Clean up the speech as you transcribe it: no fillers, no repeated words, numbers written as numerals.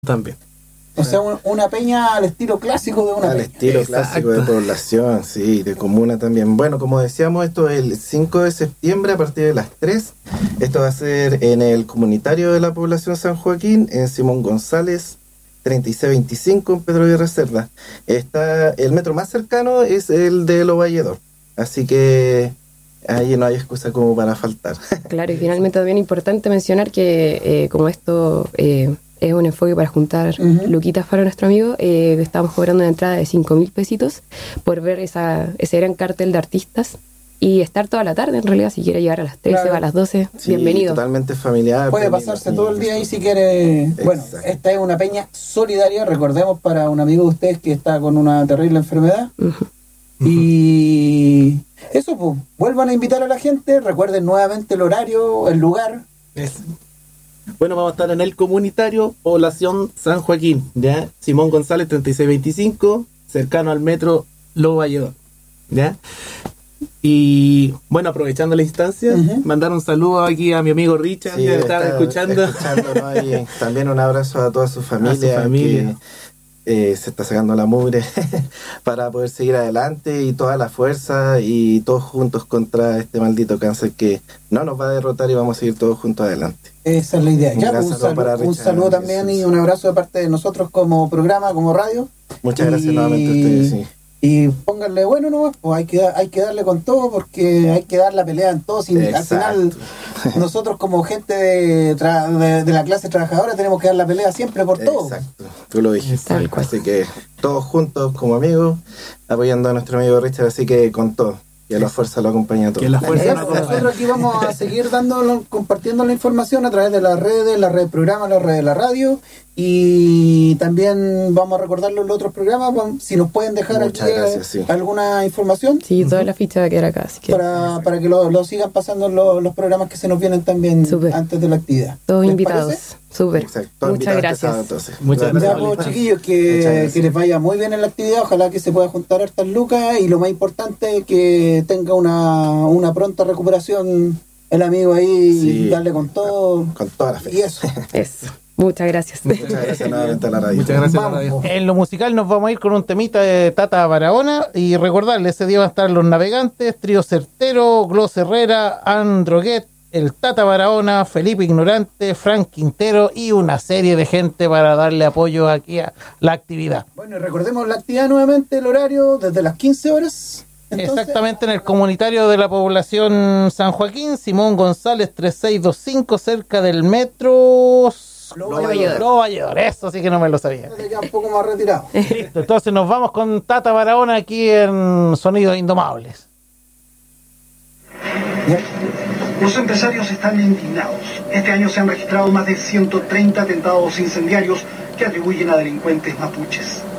también. O sea, una peña al estilo clásico de una peña. Al estilo clásico de población, sí, de comuna también. Bueno, como decíamos, esto es el 5 de septiembre a partir de las 3. Esto va a ser en el comunitario de la población San Joaquín, en Simón González, 3625, en Pedro Guerra Cerda. El metro más cercano es el de Lo Valledor. Así que ahí no hay excusa como para faltar. Claro, y finalmente también importante mencionar que como esto es un enfoque para juntar luquitas para nuestro amigo, estamos cobrando una entrada de 5.000 pesitos por ver ese gran cartel de artistas y estar toda la tarde. En realidad, si quiere llegar a las 13 o a las 12, sí, bienvenido. Totalmente familiar. Puede pasarse todo el día ahí si quiere. Exacto. Bueno, esta es una peña solidaria, recordemos, para un amigo de ustedes que está con una terrible enfermedad. Y eso, pues, vuelvan a invitar a la gente, recuerden nuevamente el horario, el lugar. Bueno, vamos a estar en el comunitario Población San Joaquín, ¿ya? Simón González 3625, cercano al metro Lo Valledor, ¿ya? Y bueno, aprovechando la instancia, mandar un saludo aquí a mi amigo Richard, sí, que está escuchando. Y también un abrazo a toda su familia. Que se está sacando la mugre para poder seguir adelante, y toda la fuerza y todos juntos contra este maldito cáncer que no nos va a derrotar, y vamos a seguir todos juntos adelante. Esa es la idea. Ya, un saludo también y un abrazo de parte de nosotros como programa, como radio. Muchas gracias nuevamente a ustedes. Sí. Y pónganle bueno nomás, pues hay que darle con todo, porque hay que dar la pelea en todo. Al final, nosotros como gente de la clase trabajadora tenemos que dar la pelea siempre por todo. Exacto, tú lo dijiste. Así que todos juntos como amigos, apoyando a nuestro amigo Richard, así que con todo. Que la fuerza lo acompañe a todos. Que la fuerza lo acompañe. Nosotros aquí vamos a seguir compartiendo la información a través de las redes, la red de programa, la red de la radio, y también vamos a recordarlo en los otros programas. Si nos pueden dejar aquí alguna información. Sí, toda la ficha va a quedar acá. Así que para que lo sigan pasando los programas que se nos vienen también antes de la actividad. Todos invitados. Súper. Muchas gracias. Muchas gracias, chiquillos, que les vaya muy bien en la actividad. Ojalá que se pueda juntar hartas lucas, y lo más importante, que tenga una pronta recuperación el amigo ahí, y darle con todo. Con toda la fe. Y eso. Muchas gracias. Muchas gracias nuevamente a la radio. Muchas gracias a la radio. En lo musical nos vamos a ir con un temita de Tata Barahona, y recordarle, ese día van a estar Los Navegantes, Trío Certero, Glos Herrera, Androguet, el Tata Barahona, Felipe Ignorante, Frank Quintero y una serie de gente para darle apoyo aquí a la actividad. Bueno, y recordemos la actividad nuevamente, el horario desde las 15 horas. Entonces, exactamente, en el comunitario de la población San Joaquín, Simón González 3625, cerca del metro Lo Valledor. Eso sí que no me lo sabía. Ya un poco más retirado. Listo, entonces nos vamos con Tata Barahona aquí en Sonidos Indomables. Los empresarios están indignados. Este año se han registrado más de 130 atentados incendiarios que atribuyen a delincuentes mapuches.